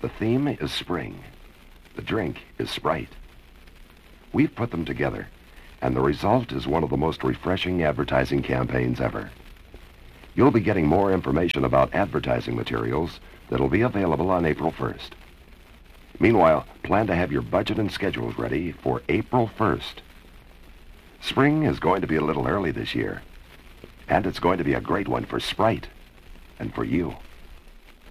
The theme is spring. The drink is Sprite. We've put them together, and the result is one of the most refreshing advertising campaigns ever. You'll be getting more information about advertising materials that'll be available on April 1st. Meanwhile, plan to have your budget and schedules ready for April 1st. Spring is going to be a little early this year, and it's going to be a great one for Sprite and for you.